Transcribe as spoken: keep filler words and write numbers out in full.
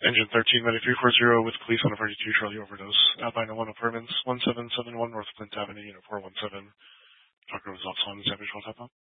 Engine thirteen, Medi three four zero with police on a thirty-two Charlie overdose. Albino one Apartments, one seven seven one North Clint Avenue, Unit four one seven. Talker was also on the Savage Hall Top.